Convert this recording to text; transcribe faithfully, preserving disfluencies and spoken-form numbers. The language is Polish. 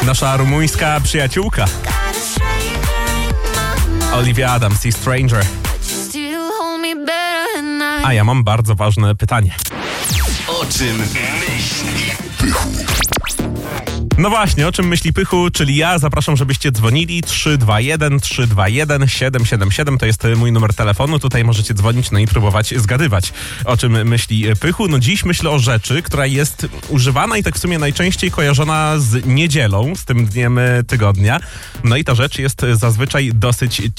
Nasza rumuńska przyjaciółka Olivia Adams i Stranger. A ja mam bardzo ważne pytanie. O czym myśli Pychu? No właśnie, o czym myśli Pychu, czyli ja. Zapraszam, żebyście dzwonili. trzy dwa jeden trzy dwa jeden siedem siedem siedem to jest mój numer telefonu. Tutaj możecie dzwonić, no i próbować zgadywać, o czym myśli Pychu. No dziś myślę o rzeczy, która jest używana i tak w sumie najczęściej kojarzona z niedzielą, z tym dniem tygodnia. No i ta rzecz jest zazwyczaj dosyć